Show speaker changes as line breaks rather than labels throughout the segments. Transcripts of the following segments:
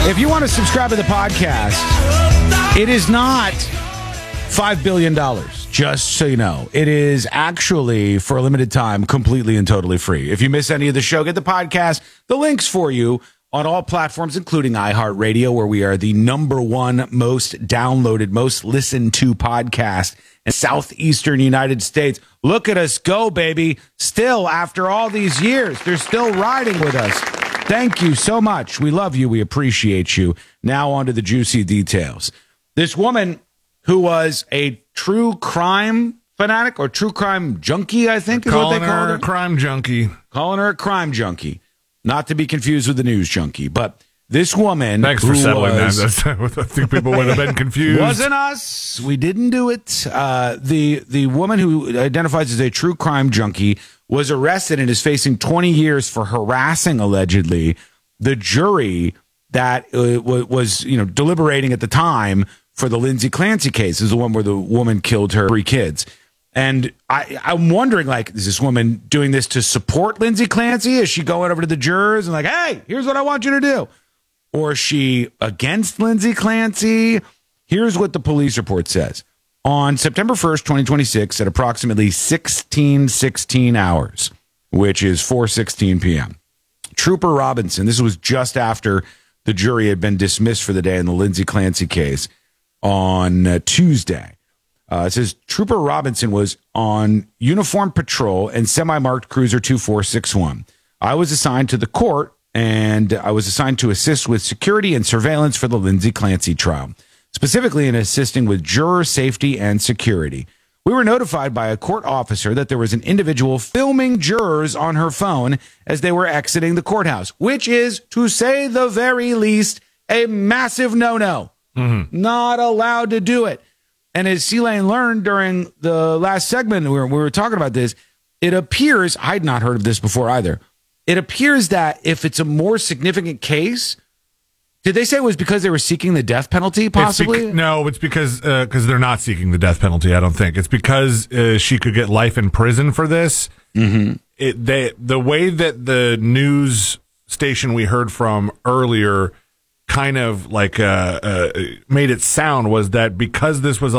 If you want to subscribe to the podcast, it is not $5 billion, just so you know. It is actually, for a limited time, completely and totally free. If you miss any of the show, get the podcast. The link's for you on all platforms, including iHeartRadio, where we are the #1 most downloaded, most listened to podcast in southeastern United States. Look at us go, baby. Still, after all these years, they're still riding with us. Thank you so much. We love you. We appreciate you. Now on to the juicy details. This woman who was a true crime fanatic or true crime junkie, I think is what they call her.
Crime junkie.
Calling her a crime junkie. Not to be confused with the news junkie. But this woman.
Thanks for settling that. I think people would have been confused.
Wasn't us. We didn't do it. The woman who identifies as a true crime junkie was arrested and is facing 20 years for harassing, allegedly, the jury that was deliberating at the time for the Lindsay Clancy case. Is the one where the woman killed her 3 kids. And I'm wondering, is this woman doing this to support Lindsay Clancy? Is she going over to the jurors and hey, here's what I want you to do? Or is she against Lindsay Clancy? Here's what the police report says. On September 1st, 2026, at approximately 16:16 hours, which is 4:16 p.m., Trooper Robinson, this was just after the jury had been dismissed for the day in the Lindsay Clancy case on Tuesday. It says Trooper Robinson was on uniform patrol and semi-marked Cruiser 2461. I was assigned to the court, and I was assigned to assist with security and surveillance for the Lindsay Clancy trial, specifically in assisting with juror safety and security. We were notified by a court officer that there was an individual filming jurors on her phone as they were exiting the courthouse, which is, to say the very least, a massive no-no. Mm-hmm. Not allowed to do it. And as C-Lane learned during the last segment we were talking about this, it appears, I'd not heard of this before either, it appears that if it's a more significant case, did they say it was because they were seeking the death penalty, possibly?
No, it's because they're not seeking the death penalty, I don't think. It's because she could get life in prison for this. Mm-hmm. The way that the news station we heard from earlier kind of made it sound was that because this was a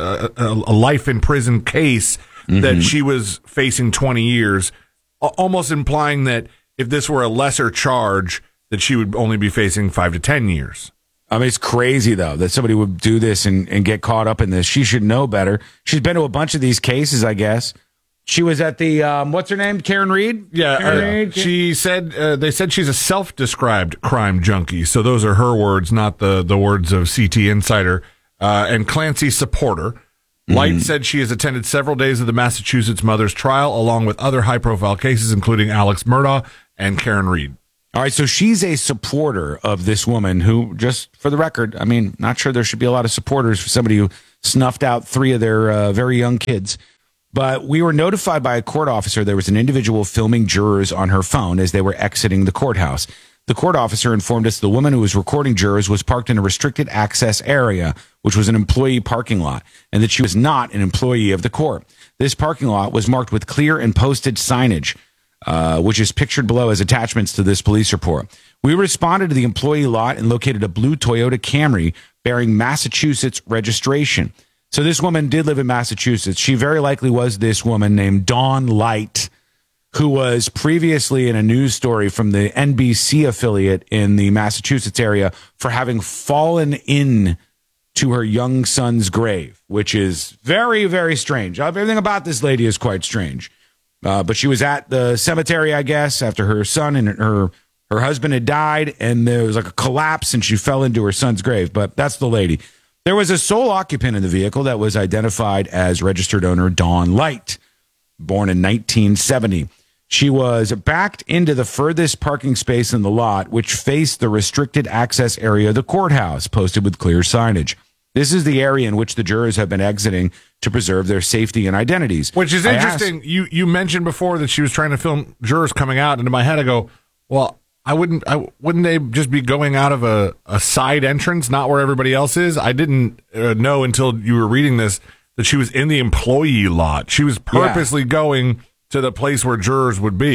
life in prison case, mm-hmm. that she was facing 20 years, almost implying that if this were a lesser charge, that she would only be facing 5 to 10 years.
I mean, it's crazy, though, that somebody would do this and get caught up in this. She should know better. She's been to a bunch of these cases, I guess. She was at the, what's her name? Karen Reed?
Yeah.
Karen Reed?
She said, they said she's a self-described crime junkie. So those are her words, not the words of CT Insider. And Clancy supporter. Light said she has attended several days of the Massachusetts mother's trial, along with other high-profile cases, including Alex Murdaugh and Karen Reed.
All right, so she's a supporter of this woman who, just for the record, I mean, not sure there should be a lot of supporters for somebody who snuffed out 3 of their very young kids. But we were notified by a court officer there was an individual filming jurors on her phone as they were exiting the courthouse. The court officer informed us the woman who was recording jurors was parked in a restricted access area, which was an employee parking lot, and that she was not an employee of the court. This parking lot was marked with clear and posted signage, which is pictured below as attachments to this police report. We responded to the employee lot and located a blue Toyota Camry bearing Massachusetts registration. So this woman did live in Massachusetts. She very likely was this woman named Dawn Light, who was previously in a news story from the NBC affiliate in the Massachusetts area for having fallen in to her young son's grave, which is very, very strange. Everything about this lady is quite strange. But she was at the cemetery, I guess, after her son and her husband had died, and there was a collapse, and she fell into her son's grave. But that's the lady. There was a sole occupant in the vehicle that was identified as registered owner Dawn Light, born in 1970. She was backed into the furthest parking space in the lot, which faced the restricted access area of the courthouse, posted with clear signage. This is the area in which the jurors have been exiting to preserve their safety and identities.
Which is interesting. You mentioned before that she was trying to film jurors coming out, and in my head I go, well, wouldn't they just be going out of a side entrance, not where everybody else is? I didn't know until you were reading this that she was in the employee lot. She was purposely going to the place where jurors would be.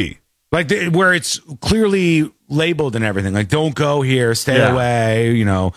Like where it's clearly labeled and everything. Like, don't go here, stay away,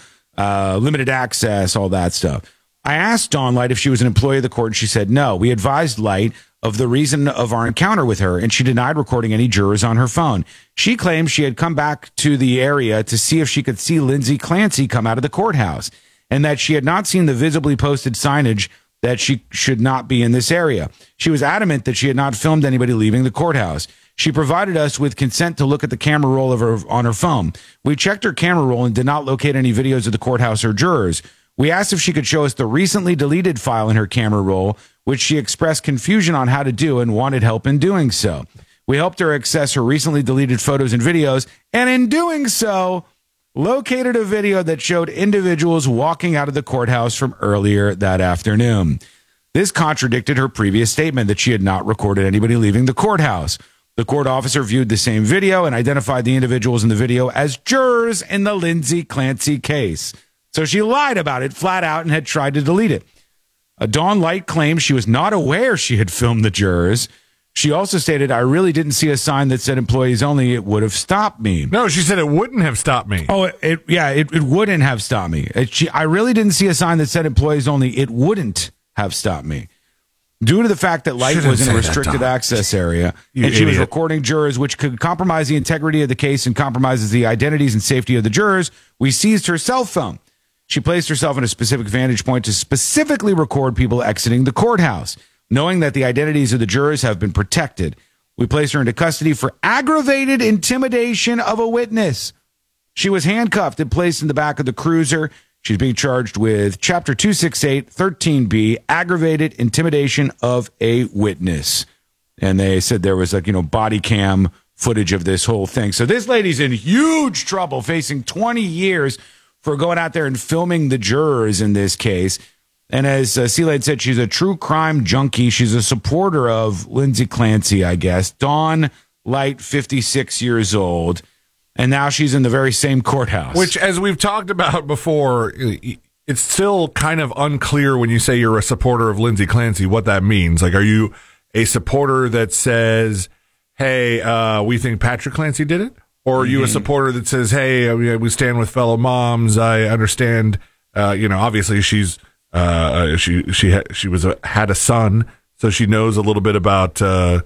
limited access, all that stuff. I asked Dawn Light if she was an employee of the court, and she said no. We advised Light of the reason of our encounter with her, and she denied recording any jurors on her phone. She claimed she had come back to the area to see if she could see Lindsay Clancy come out of the courthouse, and that she had not seen the visibly posted signage that she should not be in this area. She was adamant that she had not filmed anybody leaving the courthouse. She provided us with consent to look at the camera roll on her phone. We checked her camera roll and did not locate any videos of the courthouse or jurors. We asked if she could show us the recently deleted file in her camera roll, which she expressed confusion on how to do and wanted help in doing so. We helped her access her recently deleted photos and videos, and in doing so, located a video that showed individuals walking out of the courthouse from earlier that afternoon. This contradicted her previous statement that she had not recorded anybody leaving the courthouse. The court officer viewed the same video and identified the individuals in the video as jurors in the Lindsay Clancy case. So she lied about it flat out and had tried to delete it. Dawn Light claimed she was not aware she had filmed the jurors. She also stated, I really didn't see a sign that said employees only. It would have stopped me.
No, she said it wouldn't have stopped me.
Oh, it wouldn't have stopped me. I really didn't see a sign that said employees only. It wouldn't have stopped me. Due to the fact that Light was in a restricted access area and she was recording jurors, which could compromise the integrity of the case and compromises the identities and safety of the jurors, we seized her cell phone. She placed herself in a specific vantage point to specifically record people exiting the courthouse. Knowing that the identities of the jurors have been protected, we placed her into custody for aggravated intimidation of a witness. She was handcuffed and placed in the back of the cruiser. She's being charged with Chapter 268, 13B, aggravated intimidation of a witness. And they said there was body cam footage of this whole thing. So this lady's in huge trouble, facing 20 years for going out there and filming the jurors in this case. And as Seelade said, she's a true crime junkie. She's a supporter of Lindsay Clancy, I guess. Dawn Light, 56 years old. And now she's in the very same courthouse.
Which, as we've talked about before, it's still kind of unclear when you say you're a supporter of Lindsay Clancy, what that means. Like, are you a supporter that says, hey, we think Patrick Clancy did it? Or are you a supporter that says, hey, we stand with fellow moms. I understand, obviously she's had a son, so she knows a little bit about,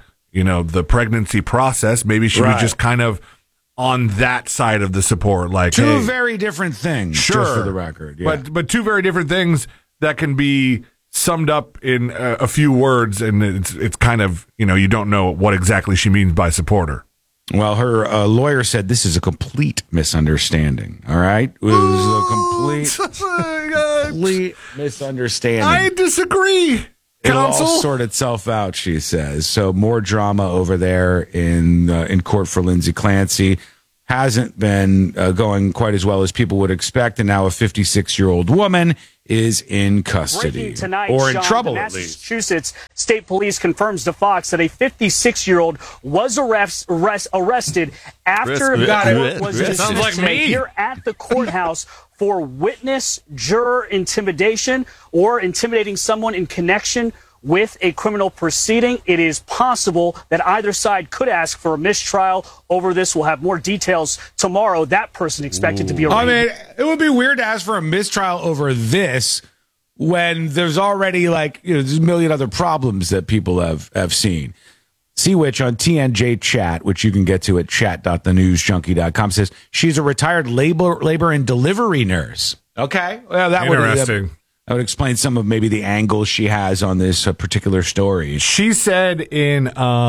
the pregnancy process. Maybe she was just kind of on that side of the support, like
two very different things.
Sure,
just for the record,
but two very different things that can be summed up in a few words, and it's kind of you don't know what exactly she means by supporter.
Well, her lawyer said this is a complete misunderstanding. All right, it was a complete misunderstanding.
I disagree.
It'll
Counsel?
all sort itself out, she says. So more drama over there in court for Lindsay Clancy. Hasn't been going quite as well as people would expect, and now a 56-year-old woman is in custody
tonight,
or in
Sean,
trouble at least.
Massachusetts State Police confirms to Fox that a 56-year-old was arrested after was dismissed here at the courthouse for witness juror intimidation or intimidating someone in connection with a criminal proceeding. It is possible that either side could ask for a mistrial over this. We'll have more details tomorrow. That person expected to be arraigned.
I mean, it would be weird to ask for a mistrial over this when there's already there's a million other problems that people have seen. See which on TNJ Chat, which you can get to at chat.thenewsjunkie.com, says she's a retired labor and delivery nurse. Okay. Well, that
interesting.
That would explain some of maybe the angles she has on this particular story.
She said in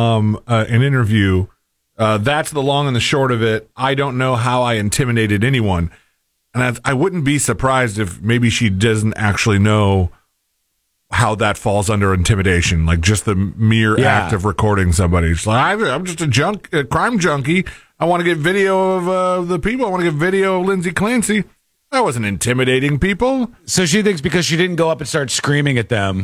an interview, that's the long and the short of it. I don't know how I intimidated anyone. And I wouldn't be surprised if maybe she doesn't actually know how that falls under intimidation, like just the mere act of recording somebody. She's like, I'm just a crime junkie. I want to get video of the people. I want to get video of Lindsay Clancy. I wasn't intimidating people.
So she thinks because she didn't go up and start screaming at them,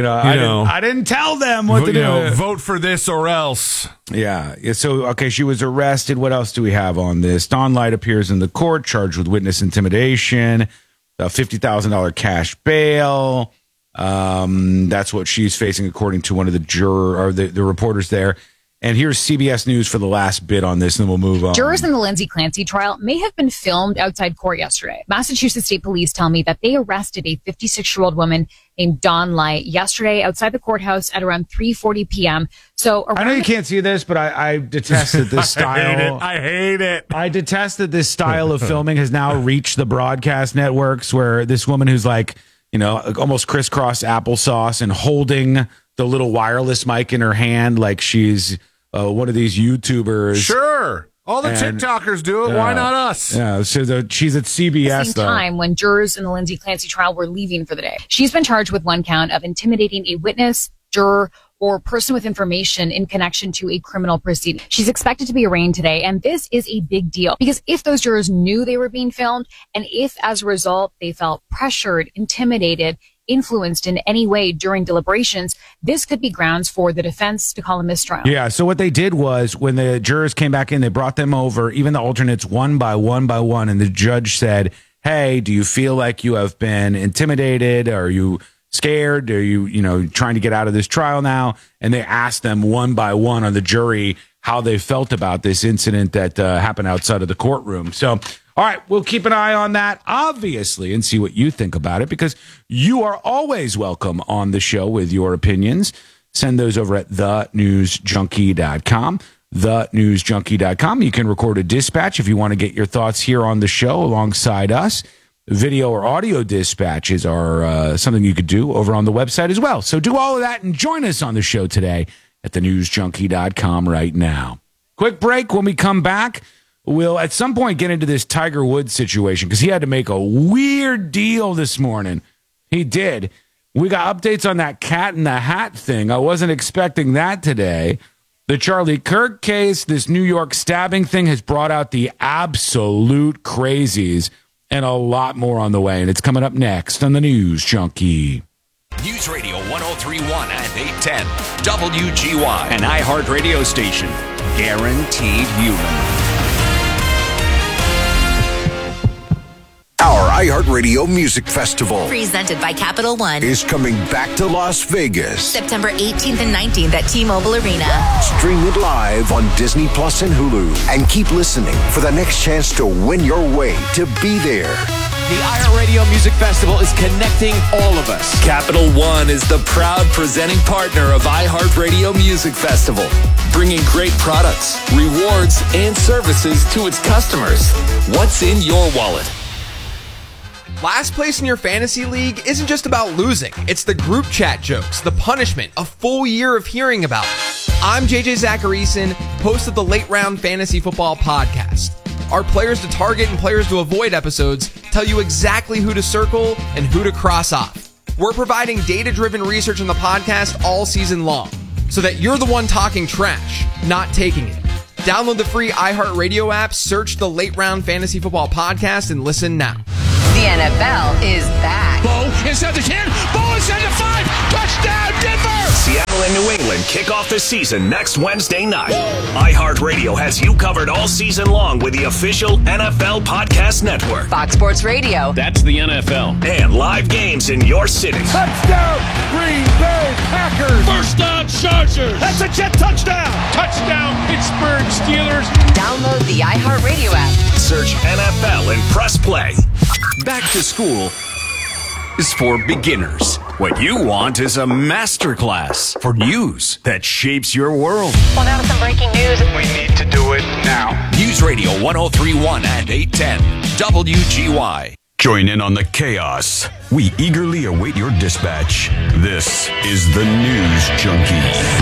I didn't tell them what to do.
Vote for this or else.
Yeah. So, okay, she was arrested. What else do we have on this? Dawn Light appears in the court, charged with witness intimidation, a $50,000 cash bail. That's what she's facing, according to one of the reporters there. And here's CBS News for the last bit on this, and then we'll move on.
Jurors in the Lindsay Clancy trial may have been filmed outside court yesterday. Massachusetts State Police tell me that they arrested a 56-year-old woman named Dawn Light yesterday outside the courthouse at around 3:40 p.m. So
I know you can't see this, but I detest that this style.
I hate it.
I detest that this style of filming has now reached the broadcast networks, where this woman who's like, almost crisscross applesauce and holding the little wireless mic in her hand like she's one of these YouTubers.
Sure. All the TikTokers do it. Why not us?
Yeah, so she's at CBS,
at the same time, when jurors in the Lindsay Clancy trial were leaving for the day. She's been charged with one count of intimidating a witness, juror, or person with information in connection to a criminal proceeding. She's expected to be arraigned today, and this is a big deal because if those jurors knew they were being filmed, and if as a result they felt pressured, intimidated, influenced in any way during deliberations, this could be grounds for the defense to call a mistrial.
Yeah, so what they did was when the jurors came back in, they brought them over, even the alternates, one by one, and the judge said, hey, do you feel like you have been intimidated? Are you scared? Are you, trying to get out of this trial now? And they asked them one by one on the jury how they felt about this incident that happened outside of the courtroom. So, all right, we'll keep an eye on that, obviously, and see what you think about it, because you are always welcome on the show with your opinions. Send those over at thenewsjunkie.com. Thenewsjunkie.com. You can record a dispatch if you want to get your thoughts here on the show alongside us. Video or audio dispatches are something you could do over on the website as well. So do all of that and join us on the show today at thenewsjunkie.com right now. Quick break. When we come back, we'll at some point get into this Tiger Woods situation because he had to make a weird deal this morning. He did. We got updates on that Cat in the Hat thing. I wasn't expecting that today. The Charlie Kirk case, this New York stabbing thing has brought out the absolute crazies, and a lot more on the way. And it's coming up next on the News Junkie.
News Radio 103.1 and 810. WGY, an iHeart radio station. Guaranteed human.
Our iHeartRadio Music Festival,
presented by Capital One,
is coming back to Las Vegas.
September 18th and 19th at T-Mobile Arena.
Stream it live on Disney Plus and Hulu. And keep listening for the next chance to win your way to be there.
The iHeartRadio Music Festival is connecting all of us.
Capital One is the proud presenting partner of iHeartRadio Music Festival, bringing great products, rewards, and services to its customers. What's in your wallet?
Last place in your fantasy league isn't just about losing. It's the group chat jokes, the punishment, a full year of hearing about it. I'm JJ Zacharyson, host of the Late Round Fantasy Football Podcast. Our players to target and players to avoid episodes tell you exactly who to circle and who to cross off. We're providing data-driven research on the podcast all season long, so that you're the one talking trash, not taking it. Download the free iHeartRadio app, search the Late Round Fantasy Football Podcast, and listen now.
The NFL is back.
Bo inside the 10. Bo inside the 5. Touchdown, Denver!
Seattle and New England kick off the season next Wednesday night. iHeartRadio has you covered all season long with the official NFL Podcast Network.
Fox Sports Radio.
That's the NFL. And live games in your city.
Touchdown, Green Bay Packers! First down, Chargers! That's a Jet touchdown! Touchdown, Pittsburgh Steelers!
Download the iHeartRadio app.
Search NFL and press play. Back to school is for beginners. What you want is a masterclass for news that shapes your world.
Well, now some breaking news.
We need to do it now.
News Radio 103.1 and 810 WGY. Join in on the chaos. We eagerly await your dispatch. This is the News Junkie.